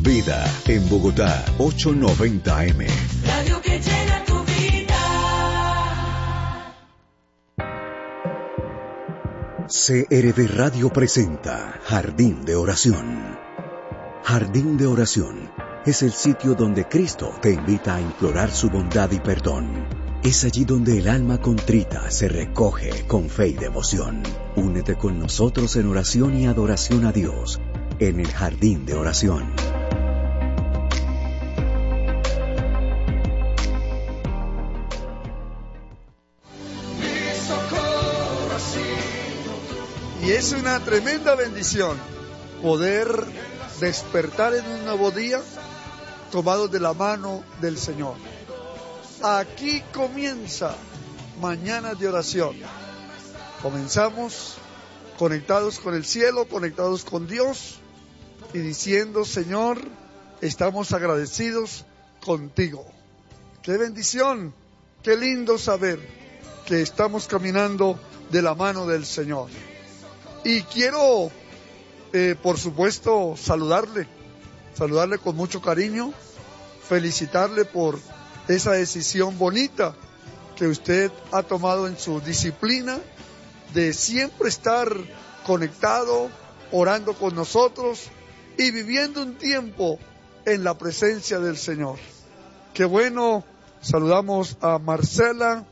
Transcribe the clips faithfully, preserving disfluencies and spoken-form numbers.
Vida, en Bogotá, ochocientos noventa eme. Radio que llena tu vida. C R V Radio presenta Jardín de Oración. Jardín de Oración es el sitio donde Cristo te invita a implorar su bondad y perdón. Es allí donde el alma contrita se recoge con fe y devoción. Únete con nosotros en oración y adoración a Dios en el Jardín de Oración. Y es una tremenda bendición poder despertar en un nuevo día tomados de la mano del Señor. Aquí comienza Mañanas de Oración. Comenzamos conectados con el cielo, conectados con Dios y diciendo: Señor, estamos agradecidos contigo. ¡Qué bendición! ¡Qué lindo saber que estamos caminando de la mano del Señor! Y quiero, eh, por supuesto, saludarle, saludarle con mucho cariño, felicitarle por esa decisión bonita que usted ha tomado en su disciplina de siempre estar conectado, orando con nosotros y viviendo un tiempo en la presencia del Señor. Qué bueno, saludamos a Marcela,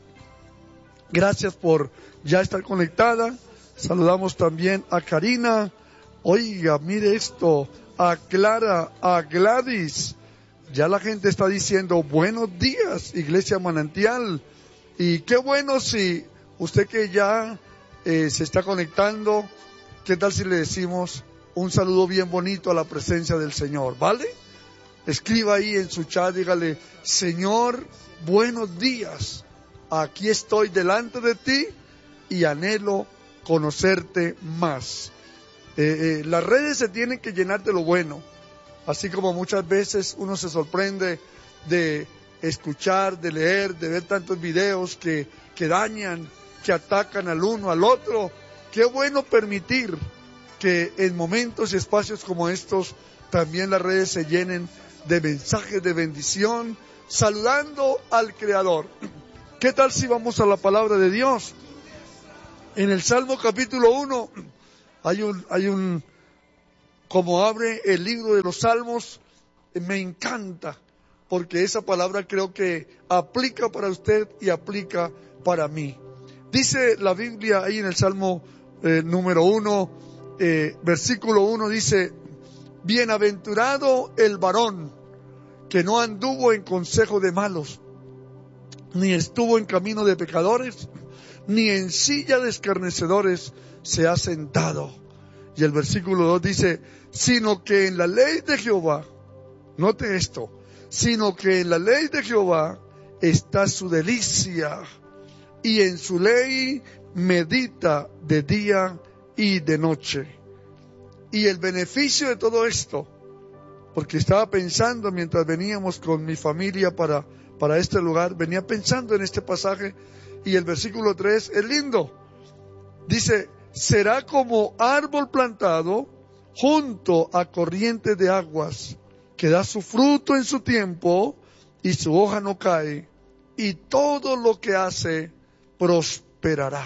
gracias por ya estar conectada. Saludamos también a Karina, oiga, mire esto, a Clara, a Gladys. Ya la gente está diciendo buenos días, Iglesia Manantial. Y qué bueno si usted que ya eh, se está conectando, ¿qué tal si le decimos un saludo bien bonito a la presencia del Señor? ¿Vale? Escriba ahí en su chat, dígale: Señor, buenos días. Aquí estoy delante de ti y anhelo conocerte más. Eh, eh, las redes se tienen que llenar de lo bueno, así como muchas veces uno se sorprende de escuchar, de leer, de ver tantos videos que, que dañan, que atacan al uno, al otro. Qué bueno permitir que en momentos y espacios como estos también las redes se llenen de mensajes de bendición, saludando al Creador. ¿Qué tal si vamos a la palabra de Dios? En el Salmo capítulo uno hay un, hay un, como abre el libro de los Salmos, me encanta, porque esa palabra creo que aplica para usted y aplica para mí. Dice la Biblia ahí en el Salmo eh, número uno, eh, versículo uno, dice: bienaventurado el varón que no anduvo en consejo de malos, ni estuvo en camino de pecadores, ni en silla de escarnecedores se ha sentado. Y el versículo dos dice: sino que en la ley de Jehová, note esto, sino que en la ley de Jehová está su delicia, y en su ley medita de día y de noche. Y el beneficio de todo esto, porque estaba pensando mientras veníamos con mi familia para, para este lugar, venía pensando en este pasaje. Y el versículo tres es lindo. Dice: será como árbol plantado junto a corrientes de aguas, que da su fruto en su tiempo, y su hoja no cae, y todo lo que hace prosperará.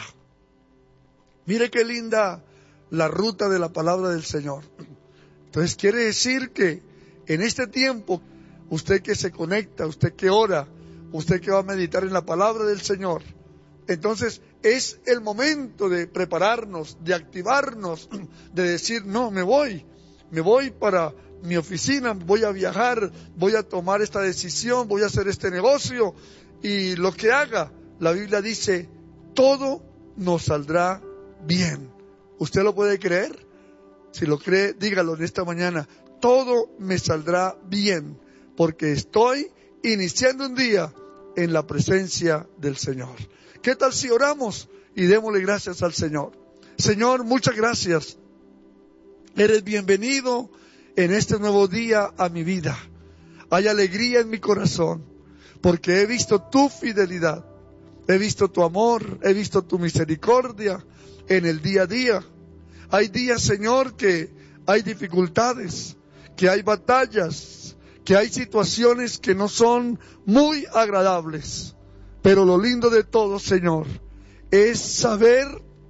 Mire qué linda la ruta de la palabra del Señor. Entonces quiere decir que en este tiempo, usted que se conecta, usted que ora, usted que va a meditar en la palabra del Señor, entonces es el momento de prepararnos, de activarnos, de decir: no, me voy, me voy para mi oficina, voy a viajar, voy a tomar esta decisión, voy a hacer este negocio, y lo que haga, la Biblia dice, todo nos saldrá bien. ¿Usted lo puede creer? Si lo cree, dígalo en esta mañana: todo me saldrá bien, porque estoy iniciando un día en la presencia del Señor. ¿Qué tal si oramos y démosle gracias al Señor? Señor, muchas gracias. Eres bienvenido en este nuevo día a mi vida. Hay alegría en mi corazón, porque he visto tu fidelidad, he visto tu amor, he visto tu misericordia en el día a día. Hay días, Señor, que hay dificultades, que hay batallas, que hay situaciones que no son muy agradables. Pero lo lindo de todo, Señor, es saber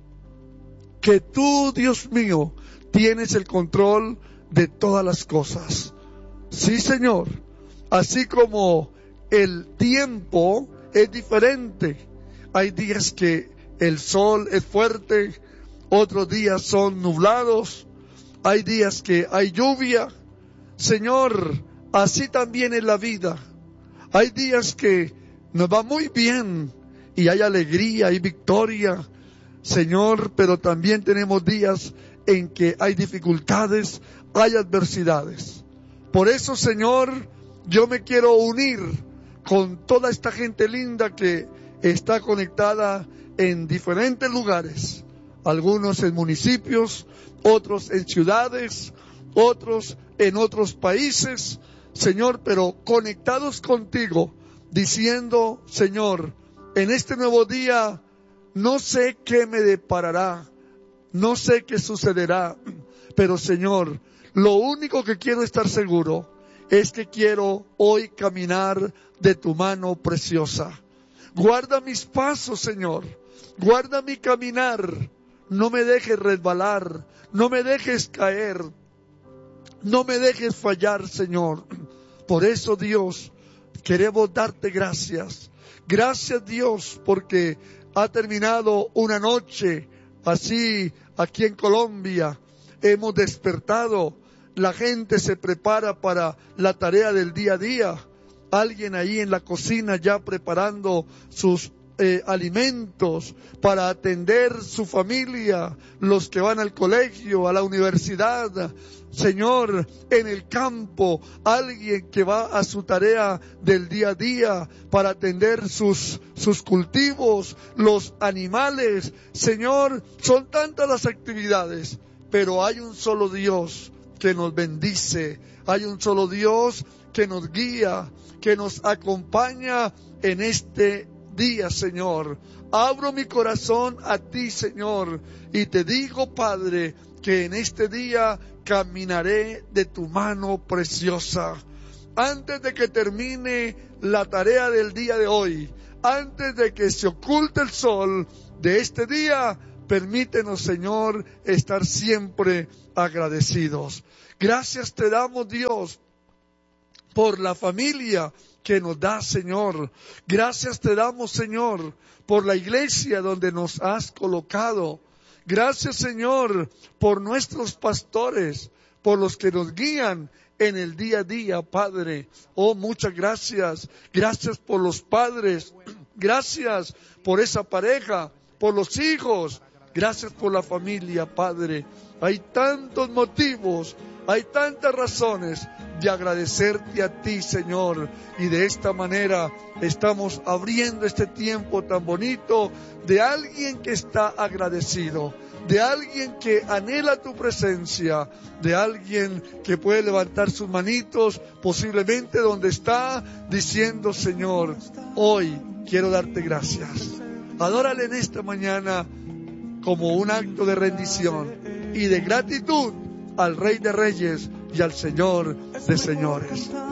que tú, Dios mío, tienes el control de todas las cosas. Sí, Señor, así como el tiempo es diferente. Hay días que el sol es fuerte, otros días son nublados, hay días que hay lluvia. Señor, así también es la vida. Hay días que nos va muy bien y hay alegría, hay victoria, Señor, pero también tenemos días en que hay dificultades, hay adversidades. Por eso, Señor, yo me quiero unir con toda esta gente linda que está conectada en diferentes lugares, algunos en municipios, otros en ciudades, otros en otros países, Señor, pero conectados contigo, diciendo, Señor, en este nuevo día no sé qué me deparará, no sé qué sucederá, pero Señor, lo único que quiero estar seguro es que quiero hoy caminar de tu mano preciosa. Guarda mis pasos, Señor, guarda mi caminar, no me dejes resbalar, no me dejes caer, no me dejes fallar, Señor. Por eso, Dios, queremos darte gracias. Gracias, Dios, porque ha terminado una noche así aquí en Colombia. Hemos despertado, la gente se prepara para la tarea del día a día. Alguien ahí en la cocina ya preparando sus eh, alimentos para atender su familia, los que van al colegio, a la universidad. Señor, en el campo, alguien que va a su tarea del día a día para atender sus, sus cultivos, los animales. Señor, son tantas las actividades, pero hay un solo Dios que nos bendice, hay un solo Dios que nos guía, que nos acompaña en este día, Señor. Abro mi corazón a ti, Señor, y te digo, Padre, que en este día caminaré de tu mano preciosa. Antes de que termine la tarea del día de hoy, antes de que se oculte el sol de este día, permítenos, Señor, estar siempre agradecidos. Gracias te damos, Dios, por la familia que nos da, Señor. Gracias te damos, Señor, por la iglesia donde nos has colocado. Gracias, Señor, por nuestros pastores, por los que nos guían en el día a día, Padre. Oh, muchas gracias. Gracias por los padres. Gracias por esa pareja, por los hijos. Gracias por la familia, Padre. Hay tantos motivos, hay tantas razones de agradecerte a ti, Señor. Y de esta manera estamos abriendo este tiempo tan bonito de alguien que está agradecido, de alguien que anhela tu presencia, de alguien que puede levantar sus manitos, posiblemente donde está, diciendo, Señor, hoy quiero darte gracias. Adórale en esta mañana como un acto de rendición y de gratitud al Rey de Reyes y al Señor de Señores.